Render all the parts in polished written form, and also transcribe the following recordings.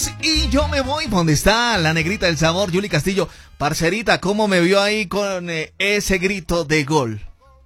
vamos y yo me voy donde está la negrita del sabor, Yuli Castillo. Parcerita, ¿cómo me vio ahí con ese grito de gol?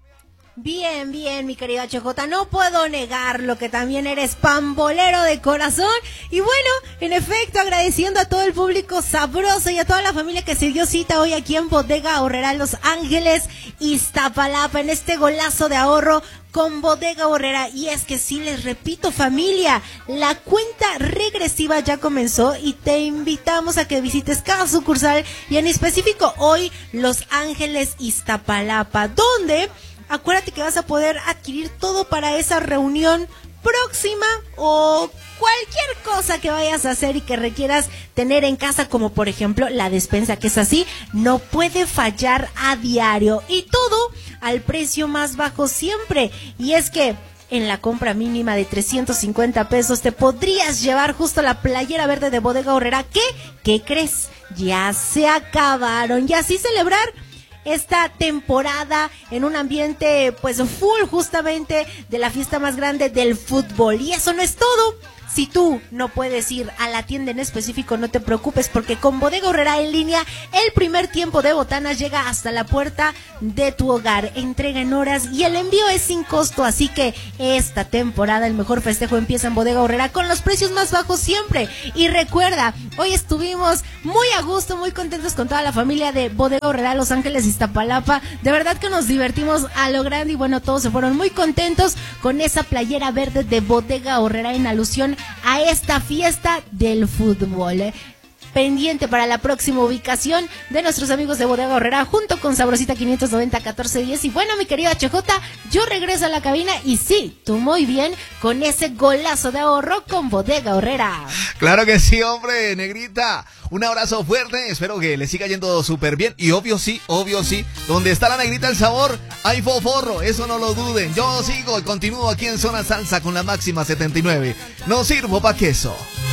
Bien, bien, mi querido HJ, no puedo negarlo que también eres pambolero de corazón. Y bueno, en efecto, agradeciendo a todo el público sabroso y a toda la familia que se dio cita hoy aquí en Bodega Aurrera Los Ángeles, Iztapalapa, en este golazo de ahorro con Bodega Aurrera. Y es que sí, les repito, familia, la cuenta regresiva ya comenzó y te invitamos a que visites cada sucursal y en específico hoy Los Ángeles, Iztapalapa, donde acuérdate que vas a poder adquirir todo para esa reunión próxima o cualquier cosa que vayas a hacer y que requieras tener en casa, como por ejemplo la despensa, que es así, no puede fallar a diario y todo al precio más bajo siempre. Y es que en la compra mínima de 350 pesos te podrías llevar justo la playera verde de Bodega Aurrera. ¿Qué crees? Ya se acabaron. Y así celebrar esta temporada en un ambiente pues full justamente de la fiesta más grande del fútbol. Y eso no es todo. Si tú no puedes ir a la tienda en específico, no te preocupes, porque con Bodega Aurrera en línea, el primer tiempo de botanas llega hasta la puerta de tu hogar. Entrega en horas y el envío es sin costo. Así que esta temporada el mejor festejo empieza en Bodega Aurrera con los precios más bajos siempre. Y recuerda, hoy estuvimos muy a gusto, muy contentos con toda la familia de Bodega Aurrera Los Ángeles, Iztapalapa. De verdad que nos divertimos a lo grande y bueno, todos se fueron muy contentos con esa playera verde de Bodega Aurrera en alusión a esta fiesta del fútbol. Pendiente para la próxima ubicación de nuestros amigos de Bodega Aurrera junto con Sabrosita 590 1410. Y bueno, mi querido HJ, yo regreso a la cabina y sí, tú muy bien con ese golazo de ahorro con Bodega Aurrera. Claro que sí, hombre, negrita. Un abrazo fuerte, espero que le siga yendo súper bien. Y obvio sí, donde está la negrita el sabor, hay foforro, eso no lo duden. Yo sigo y continúo aquí en Zona Salsa con la máxima 79. No sirvo pa' queso.